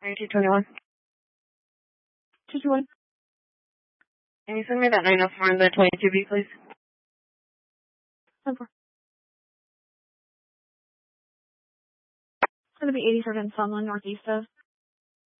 9221. 221. Can you send me that 904 and the 22B, please? 10-4. It's going to be 87 Sunland, northeast of